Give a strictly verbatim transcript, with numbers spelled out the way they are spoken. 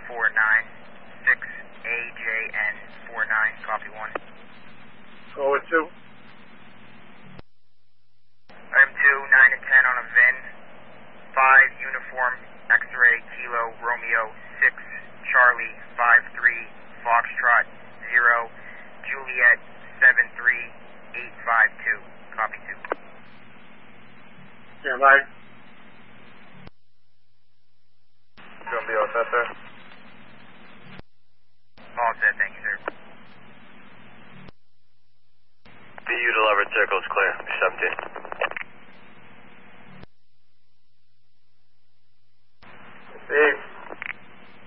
four nine, six A J N four nine, copy one. Forward two. Item two, nine and ten on a V I N, five uniform, X-ray, Kilo, Romeo, six, Charlie, five three, Foxtrot, zero, Juliet, seven three, eight five two, copy two. Stand by. Gonna be all set, sir? All set, thank you, sir. B U to Leverett Circle is clear, seventeen. Steve.